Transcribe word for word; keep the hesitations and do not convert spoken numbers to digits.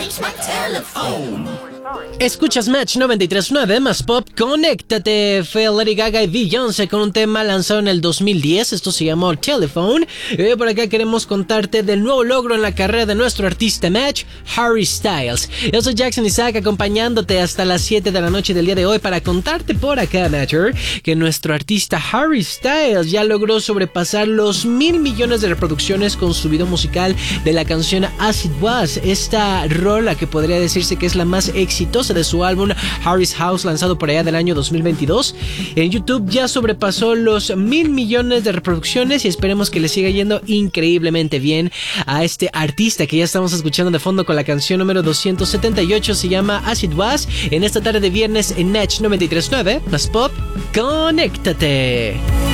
Escuchas Match noventa y tres punto nueve más pop, conéctate. Fue Lady Gaga y Beyoncé con un tema lanzado en el dos mil diez. Esto se llamó Telephone. Y por acá queremos contarte del nuevo logro en la carrera de nuestro artista Match, Harry Styles. Yo soy Jackson Isaac, acompañándote hasta las siete de la noche del día de hoy para contarte por acá, Matcher, que nuestro artista Harry Styles ya logró sobrepasar los mil millones de reproducciones con su video musical de la canción As It Was. Esta rola que podría decirse que es la más exitosa de su álbum Harry's House, lanzado por allá del año dos mil veintidós. En YouTube ya sobrepasó los mil millones de reproducciones y esperemos que le siga yendo increíblemente bien a este artista que ya estamos escuchando de fondo con la canción número doscientos setenta y ocho. Se llama As It Was en esta tarde de viernes en Match noventa y tres punto nueve más pop, conéctate.